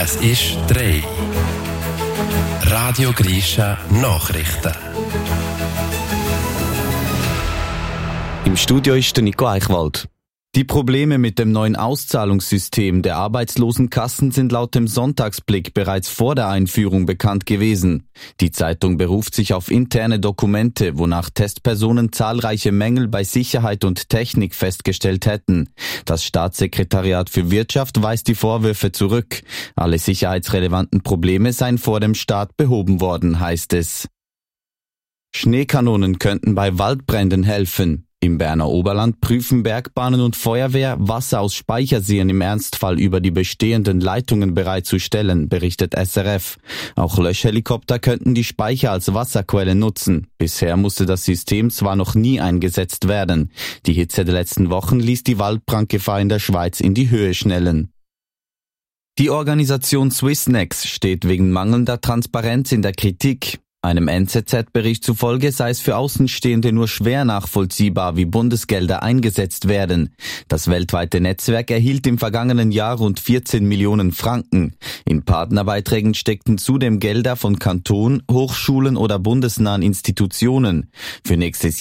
Es ist 3. Radio Grisha Nachrichten. Im Studio ist der Nico Eichwald. Die Probleme mit dem neuen Auszahlungssystem der Arbeitslosenkassen sind laut dem Sonntagsblick bereits vor der Einführung bekannt gewesen. Die Zeitung beruft sich auf interne Dokumente, wonach Testpersonen zahlreiche Mängel bei Sicherheit und Technik festgestellt hätten. Das Staatssekretariat für Wirtschaft weist die Vorwürfe zurück. Alle sicherheitsrelevanten Probleme seien vor dem Start behoben worden, heißt es. Schneekanonen könnten bei Waldbränden helfen. Im Berner Oberland prüfen Bergbahnen und Feuerwehr, Wasser aus Speicherseen im Ernstfall über die bestehenden Leitungen bereitzustellen, berichtet SRF. Auch Löschhelikopter könnten die Speicher als Wasserquelle nutzen. Bisher musste das System zwar noch nie eingesetzt werden. Die Hitze der letzten Wochen ließ die Waldbrandgefahr in der Schweiz in die Höhe schnellen. Die Organisation Swissnex steht wegen mangelnder Transparenz in der Kritik. Einem NZZ-Bericht zufolge sei es für Außenstehende nur schwer nachvollziehbar, wie Bundesgelder eingesetzt werden. Das weltweite Netzwerk erhielt im vergangenen Jahr rund 14 Millionen Franken. In Partnerbeiträgen steckten zudem Gelder von Kanton, Hochschulen oder bundesnahen Institutionen. Für nächstes